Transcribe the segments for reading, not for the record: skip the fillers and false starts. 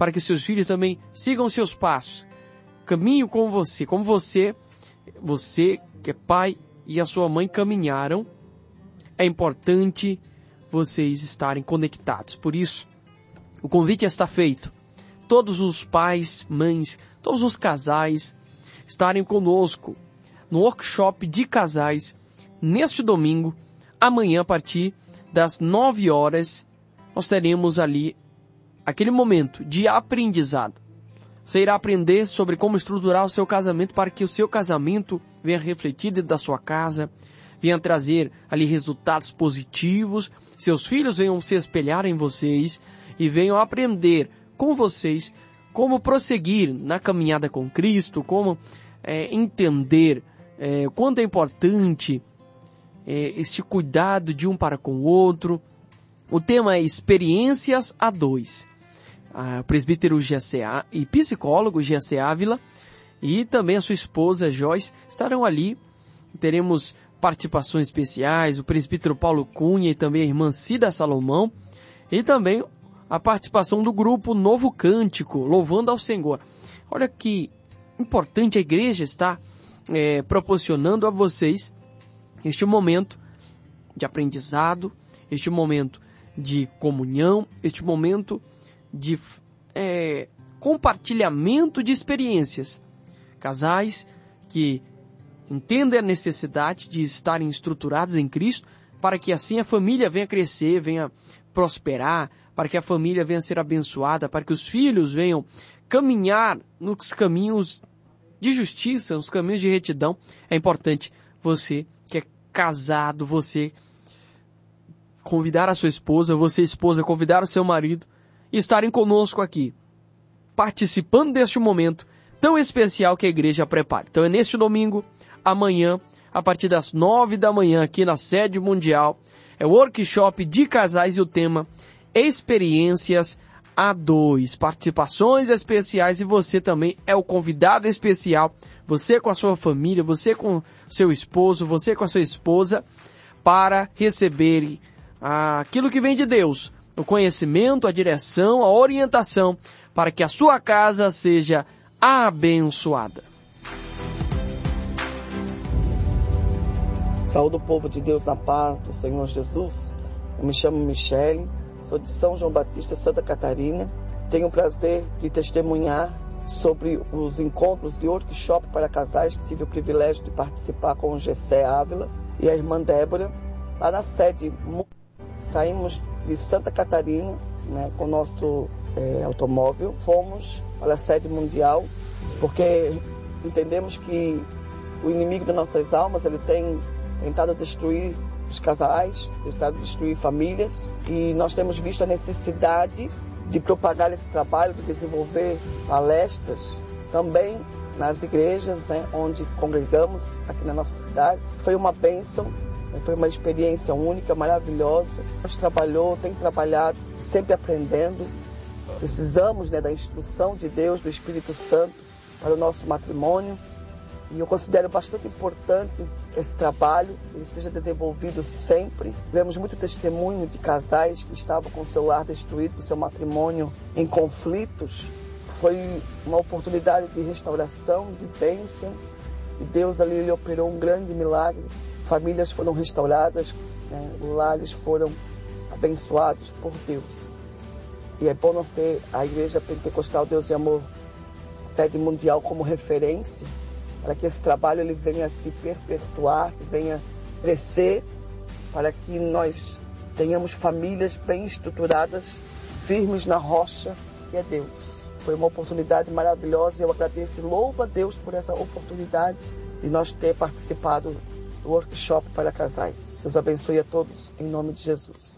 para que seus filhos também sigam seus passos, caminho com você, como você que é pai e a sua mãe caminharam. É importante vocês estarem conectados. Por isso, o convite está feito. Todos os pais, mães, todos os casais estarem conosco no workshop de casais neste domingo. Amanhã, a partir das 9 horas, nós teremos ali aquele momento de aprendizado. Você irá aprender sobre como estruturar o seu casamento para que o seu casamento venha refletir dentro da sua casa, venha trazer ali resultados positivos, seus filhos venham se espelhar em vocês e venham aprender com vocês como prosseguir na caminhada com Cristo, como entender o quanto é importante este cuidado de um para com o outro. O tema é experiências a dois. O presbítero GCA e psicólogo GC Ávila e também a sua esposa Joyce estarão ali. Teremos participações especiais, o presbítero Paulo Cunha e também a irmã Cida Salomão, e também a participação do grupo Novo Cântico, louvando ao Senhor. Olha que importante, a igreja está proporcionando a vocês este momento de aprendizado, este momento de comunhão, este momento de compartilhamento de experiências. Casais que entendem a necessidade de estarem estruturados em Cristo, para que assim a família venha crescer, venha prosperar, para que a família venha ser abençoada, para que os filhos venham caminhar nos caminhos de justiça, nos caminhos de retidão. É importante você que é casado, você convidar a sua esposa, você esposa convidar o seu marido, e estarem conosco aqui, participando deste momento tão especial que a igreja prepara. Então é neste domingo, amanhã, a partir das 9 da manhã, aqui na sede mundial, é o workshop de casais e o tema experiências a dois, participações especiais, e você também é o convidado especial, você com a sua família, você com o seu esposo, você com a sua esposa, para receber aquilo que vem de Deus, o conhecimento, a direção, a orientação, para que a sua casa seja abençoada. Saúde o povo de Deus na paz do Senhor Jesus. Eu me chamo Michele, sou de São João Batista, Santa Catarina. Tenho o prazer de testemunhar sobre os encontros de workshop para casais que tive o privilégio de participar com o GC Ávila e a irmã Débora, lá na sede. Saímos de Santa Catarina, com o nosso automóvel, fomos para a sede mundial, porque entendemos que o inimigo das nossas almas, ele tem tentado destruir os casais, tentado destruir famílias, e nós temos visto a necessidade de propagar esse trabalho, de desenvolver palestras também nas igrejas, onde congregamos aqui na nossa cidade. Foi uma bênção. Foi uma experiência única, maravilhosa. Tem trabalhado, sempre aprendendo. Precisamos da instrução de Deus, do Espírito Santo, para o nosso matrimônio. E eu considero bastante importante esse trabalho, ele seja desenvolvido sempre. Vemos muito testemunho de casais que estavam com o seu lar destruído, o seu matrimônio em conflitos. Foi uma oportunidade de restauração, de bênção. E Deus ali ele operou um grande milagre. Famílias foram restauradas, lares foram abençoados por Deus. E é bom nós ter a Igreja Pentecostal Deus e Amor, sede mundial, como referência, para que esse trabalho ele venha se perpetuar, venha crescer, para que nós tenhamos famílias bem estruturadas, firmes na rocha, que é Deus. Foi uma oportunidade maravilhosa e eu agradeço e louvo a Deus por essa oportunidade de nós ter participado do workshop para casais. Deus abençoe a todos, em nome de Jesus.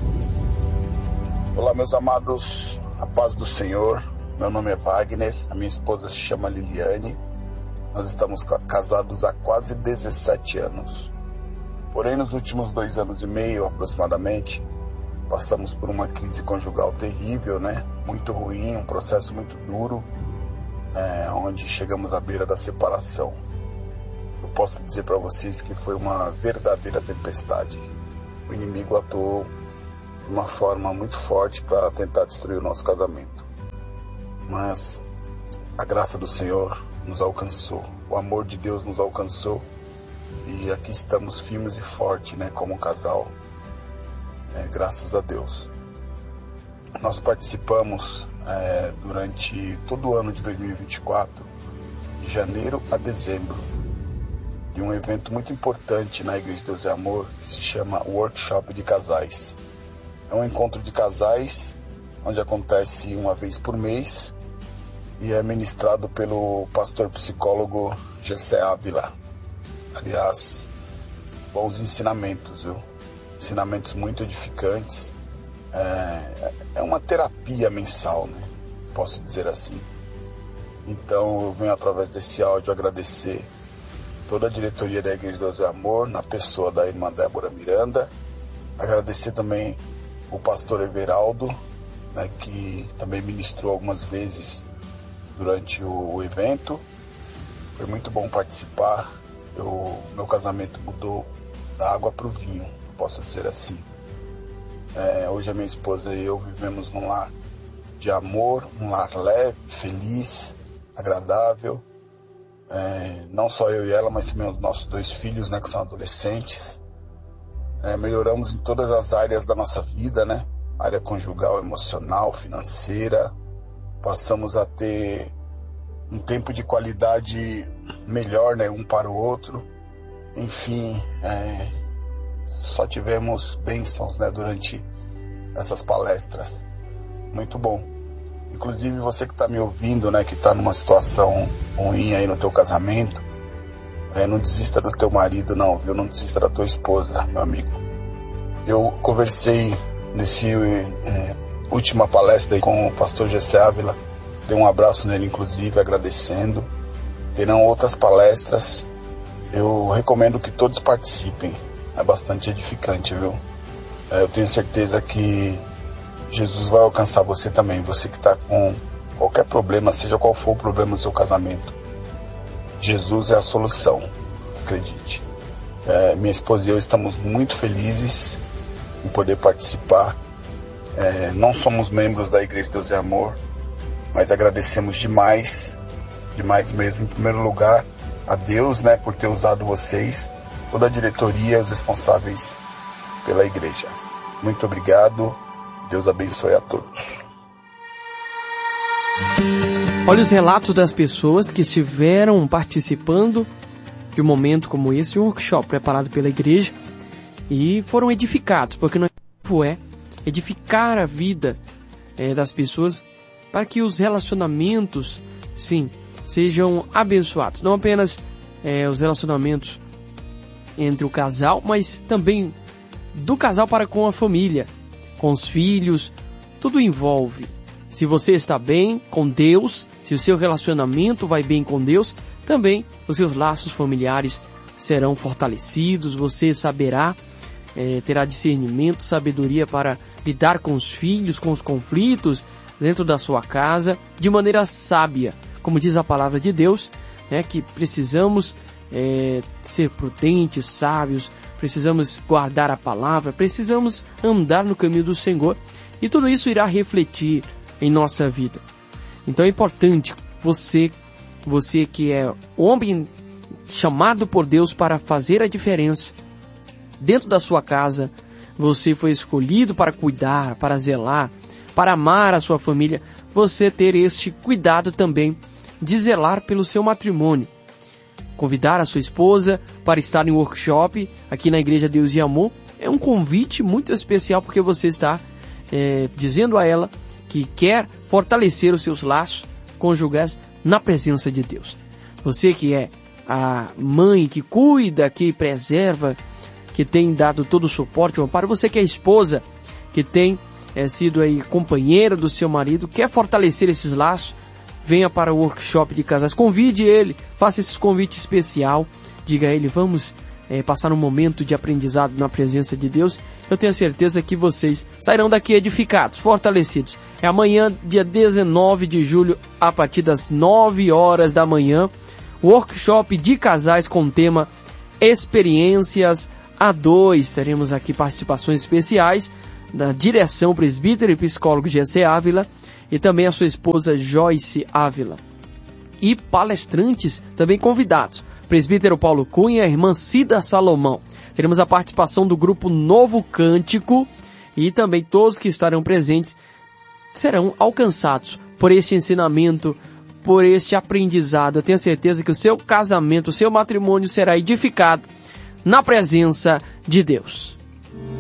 Olá, meus amados, a paz do Senhor. Meu nome é Wagner, a minha esposa se chama Liliane. Nós estamos casados há quase 17 anos. Porém, nos últimos 2 anos e meio, aproximadamente, passamos por uma crise conjugal terrível, muito ruim, um processo muito duro, onde chegamos à beira da separação. Eu posso dizer para vocês que foi uma verdadeira tempestade. O inimigo atuou de uma forma muito forte para tentar destruir o nosso casamento. mas a graça do Senhor nos alcançou, o amor de Deus nos alcançou, e aqui estamos firmes e fortes, né, como um casal, graças a Deus. Nós participamos durante todo o ano de 2024, de janeiro a dezembro, de um evento muito importante na Igreja de Deus e Amor, que se chama Workshop de Casais. É um encontro de casais, onde acontece uma vez por mês, e é ministrado pelo pastor psicólogo Gessé Ávila. Aliás, bons ensinamentos, viu? Ensinamentos muito edificantes. É uma terapia mensal, né? Posso dizer assim. Então eu venho através desse áudio agradecer toda a diretoria da Igreja de Deus e Amor, na pessoa da irmã Débora Miranda. Agradecer também o pastor Everaldo, né, que também ministrou algumas vezes durante o evento. Foi muito bom participar. Meu casamento mudou da água para o vinho, posso dizer assim. Hoje a minha esposa e eu vivemos num lar de amor, um lar leve, feliz, agradável. Não só eu e ela, mas também os nossos 2 filhos, né, que são adolescentes. Melhoramos em todas as áreas da nossa vida, né? Área conjugal, emocional, financeira. Passamos a ter um tempo de qualidade melhor, né, um para o outro. Enfim, só tivemos bênçãos, né, durante essas palestras. Muito bom. Inclusive você que está me ouvindo, né, que está numa situação ruim aí no teu casamento, não desista do teu marido não, viu? Não desista da tua esposa, meu amigo. Eu conversei nesse última palestra aí com o pastor Gessé Ávila, dei um abraço nele inclusive, agradecendo. Terão outras palestras, eu recomendo que todos participem, é bastante edificante, viu? Eu tenho certeza que Jesus vai alcançar você também, você que está com qualquer problema, seja qual for o problema do seu casamento. Jesus é a solução, acredite. Minha esposa e eu estamos muito felizes em poder participar. Não somos membros da Igreja de Deus e Amor, mas agradecemos demais mesmo, em primeiro lugar, a Deus, né, por ter usado vocês, toda a diretoria, os responsáveis pela igreja. Muito obrigado, Deus abençoe a todos. Olha os relatos das pessoas que estiveram participando de um momento como esse, um workshop preparado pela igreja, e foram edificados, porque o objetivo é edificar a vida das pessoas para que os relacionamentos, sim, sejam abençoados. Não apenas os relacionamentos entre o casal, mas também do casal para com a família, com os filhos, tudo envolve. Se você está bem com Deus, se o seu relacionamento vai bem com Deus, também os seus laços familiares serão fortalecidos, você saberá, terá discernimento, sabedoria para lidar com os filhos, com os conflitos dentro da sua casa, de maneira sábia. Como diz a palavra de Deus, que precisamos ser prudentes, sábios, precisamos guardar a palavra, precisamos andar no caminho do Senhor, e tudo isso irá refletir em nossa vida. Então é importante você que é homem chamado por Deus para fazer a diferença dentro da sua casa, você foi escolhido para cuidar, para zelar, para amar a sua família, você ter este cuidado também de zelar pelo seu matrimônio. Convidar a sua esposa para estar em workshop aqui na Igreja Deus e Amor é um convite muito especial, porque você está dizendo a ela que quer fortalecer os seus laços conjugais na presença de Deus. Você que é a mãe que cuida, que preserva, que tem dado todo o suporte, o amparo, você que é a esposa, que tem sido aí companheira do seu marido, quer fortalecer esses laços, venha para o workshop de casais, convide ele, faça esse convite especial, diga a ele, vamos passar um momento de aprendizado na presença de Deus. Eu tenho certeza que vocês sairão daqui edificados, fortalecidos. É amanhã, dia 19 de julho, a partir das 9 horas da manhã, workshop de casais com o tema Experiências A2. Teremos aqui participações especiais da direção presbítero e psicólogo Gessé Ávila e também a sua esposa Joyce Ávila. E palestrantes também convidados. Presbítero Paulo Cunha, a irmã Cida Salomão. Teremos a participação do grupo Novo Cântico e também todos que estarão presentes serão alcançados por este ensinamento, por este aprendizado. Eu tenho certeza que o seu casamento, o seu matrimônio será edificado na presença de Deus.